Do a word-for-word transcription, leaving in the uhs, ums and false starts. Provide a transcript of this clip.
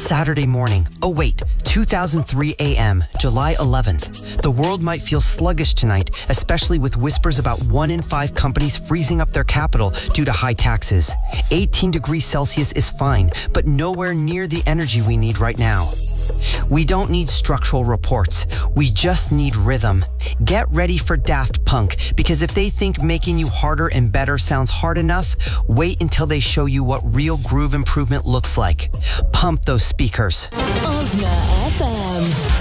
Saturday morning. Oh wait, two thousand three A M, July eleventh. The world might feel sluggish tonight, especially with whispers about one in five companies freezing up their capital due to high taxes. eighteen degrees Celsius is fine, but nowhere near the energy we need right now. We don't need structural reports. We just need rhythm. Get ready for Daft Punk, because if they think making you harder and better sounds hard enough, wait until they show you what real groove improvement looks like. Pump those speakers. Osna F M.